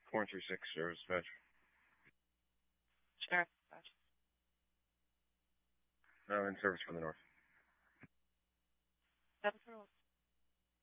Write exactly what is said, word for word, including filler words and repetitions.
four three six service dispatch. Sure. Gotcha. No, in service from the north. seven four one.